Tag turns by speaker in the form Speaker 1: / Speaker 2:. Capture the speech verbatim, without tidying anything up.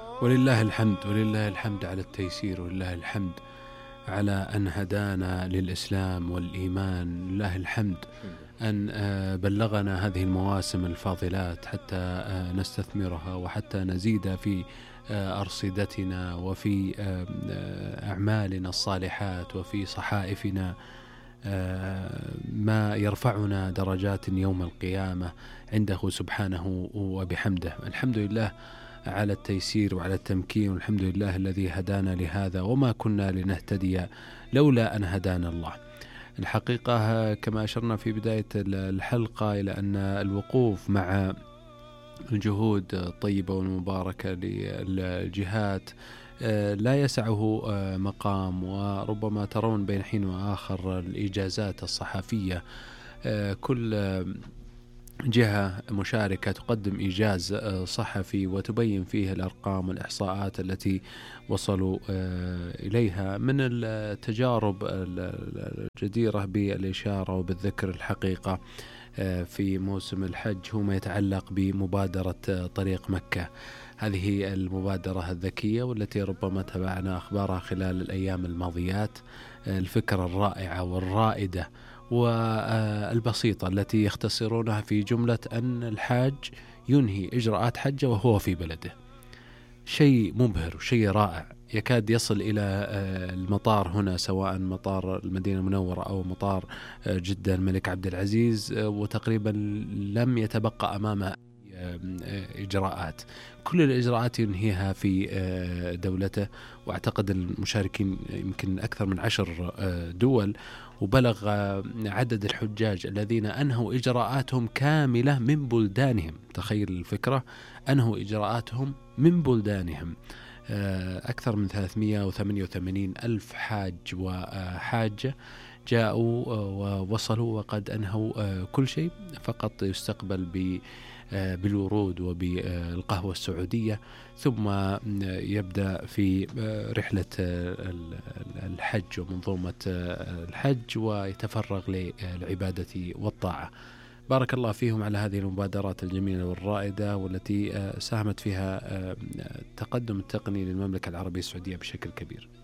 Speaker 1: ولله الحمد، ولله الحمد على التيسير، ولله الحمد على أن هدانا للإسلام والإيمان. لله الحمد أن بلغنا هذه المواسم الفاضلات حتى نستثمرها وحتى نزيد في أرصدتنا وفي أعمالنا الصالحات وفي صحائفنا ما يرفعنا درجات يوم القيامة عنده سبحانه وبحمده. الحمد لله على التيسير وعلى التمكين، والحمد لله الذي هدانا لهذا، وما كنا لنهتدي لولا أن هدانا الله. الحقيقة كما أشرنا في بداية الحلقة إلى أن الوقوف مع الجهود الطيبة والمباركة للجهات لا يسعه مقام، وربما ترون بين حين وآخر الإجازات الصحفية، كل جهة مشاركة تقدم إيجاز صحفي وتبين فيه الأرقام والإحصاءات التي وصلوا إليها من التجارب الجديرة بالإشارة وبالذكر. الحقيقة في موسم الحج هو ما يتعلق بمبادرة طريق مكة، هذه المبادرة الذكية والتي ربما تابعنا أخبارها خلال الأيام الماضيات. الفكرة الرائعة والرائدة والبسيطة التي يختصرونها في جملة أن الحاج ينهي إجراءات حجه وهو في بلده. شيء مبهر وشيء رائع، يكاد يصل إلى المطار هنا، سواء مطار المدينة المنورة أو مطار جدة الملك عبد العزيز، وتقريبا لم يتبقى أمامه إجراءات. كل الإجراءات ينهيها في دولته، وأعتقد المشاركين يمكن أكثر من عشر دول، وبلغ عدد الحجاج الذين أنهوا إجراءاتهم كاملة من بلدانهم. تخيل الفكرة، أنهوا إجراءاتهم من بلدانهم. أكثر من ثلاثمئة وثمانية وثمانين ألف حاج وحاجة جاءوا ووصلوا وقد أنهوا كل شيء، فقط يستقبل بالورود وبالقهوة السعودية، ثم يبدأ في رحلة الحج ومنظومة الحج ويتفرغ للعبادة والطاعة. بارك الله فيهم على هذه المبادرات الجميلة والرائدة، والتي ساهمت فيها التقدم التقني للمملكة العربية السعودية بشكل كبير.